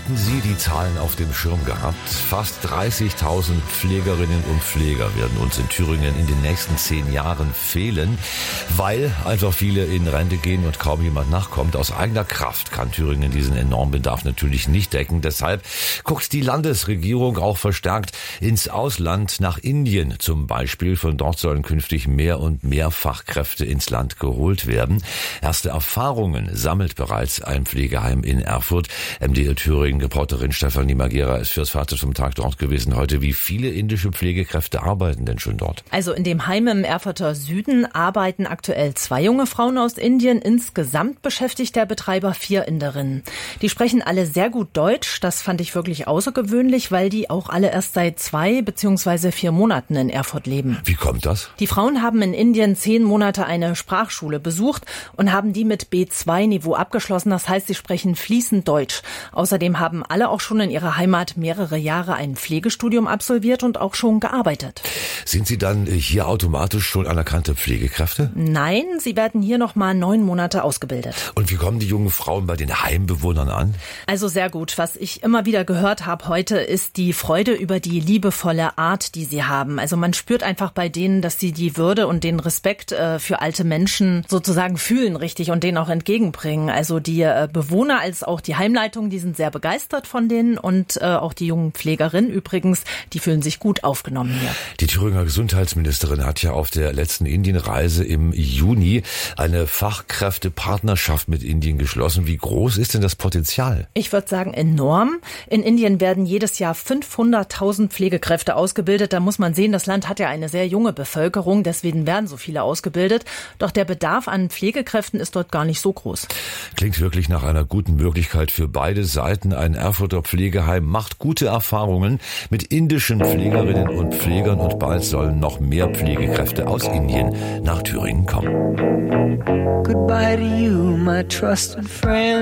Hätten Sie die Zahlen auf dem Schirm gehabt? Fast 30.000 Pflegerinnen und Pfleger werden uns in Thüringen in den nächsten 10 Jahren fehlen, weil einfach viele in Rente gehen und kaum jemand nachkommt. Aus eigener Kraft kann Thüringen diesen enormen Bedarf natürlich nicht decken. Deshalb guckt die Landesregierung auch verstärkt ins Ausland, nach Indien zum Beispiel. Von dort sollen künftig mehr und mehr Fachkräfte ins Land geholt werden. Erste Erfahrungen sammelt bereits ein Pflegeheim in Erfurt. MDR Thüringen-Reporterin Stefanie Magera ist fürs Fazit vom Tag dort gewesen heute. Wie viele indische Pflegekräfte arbeiten denn schon dort? Also in dem Heim im Erfurter Süden arbeiten aktuell 2 junge Frauen aus Indien. Insgesamt beschäftigt der Betreiber 4 Inderinnen. Die sprechen alle sehr gut Deutsch. Das fand ich wirklich außergewöhnlich, weil die auch alle erst seit 2 bzw. 4 Monaten in Erfurt leben. Wie kommt das? Die Frauen haben in Indien 10 Monate eine Sprachschule besucht und haben die mit B2-Niveau abgeschlossen. Das heißt, sie sprechen fließend Deutsch. Außerdem haben alle auch schon in ihrer Heimat mehrere Jahre ein Pflegestudium absolviert und auch schon gearbeitet. Sind Sie dann hier automatisch schon anerkannte Pflegekräfte? Nein, sie werden hier noch mal 9 Monate ausgebildet. Und wie kommen die jungen Frauen bei den Heimbewohnern an? Also sehr gut. Was ich immer wieder gehört habe heute, ist die Freude über die liebevolle Art, die sie haben. Also man spürt einfach bei denen, dass sie die Würde und den Respekt für alte Menschen sozusagen fühlen richtig und denen auch entgegenbringen. Also die Bewohner als auch die Heimleitung, die sind sehr begeistert von denen und auch die jungen Pflegerinnen übrigens, die fühlen sich gut aufgenommen hier. Die Thüringer Gesundheitsministerin hat ja auf der letzten Indienreise im Juni eine Fachkräftepartnerschaft mit Indien geschlossen. Wie groß ist denn das Potenzial? Ich würde sagen enorm. In Indien werden jedes Jahr 500.000 Pflegekräfte ausgebildet. Da muss man sehen, das Land hat ja eine sehr junge Bevölkerung, deswegen werden so viele ausgebildet. Doch der Bedarf an Pflegekräften ist dort gar nicht so groß. Klingt wirklich nach einer guten Möglichkeit für beide Seiten. Ein Erfurter Pflegeheim macht gute Erfahrungen mit indischen Pflegerinnen und Pflegern und bald sollen noch mehr Pflegekräfte aus Indien nach Thüringen kommen. Goodbye to you, my trusted friend.